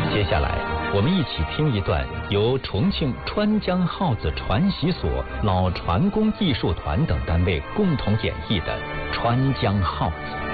接下来，我们一起听一段由重庆川江号子传习所、老船工艺术团等单位共同演绎的《川江号子》。